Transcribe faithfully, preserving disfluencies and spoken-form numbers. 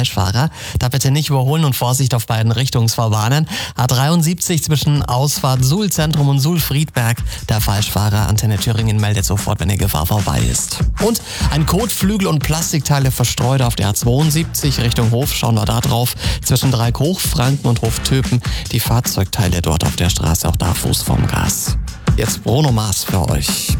Falschfahrer. Da bitte nicht überholen und Vorsicht auf beiden Richtungsfahrbahnen. A dreiundsiebzig zwischen Ausfahrt Suhl-Zentrum und Suhl-Friedberg. Der Falschfahrer. Antenne Thüringen meldet sofort, wenn die Gefahr vorbei ist. Und ein Kotflügel und Plastikteile verstreut auf der A zweiundsiebzig Richtung Hof. Schauen wir da drauf. Zwischen Dreieck Hochfranken und Hoftöpen. Die Fahrzeugteile dort auf der Straße, auch da Fuß vom Gas. Jetzt Bruno Mars für euch.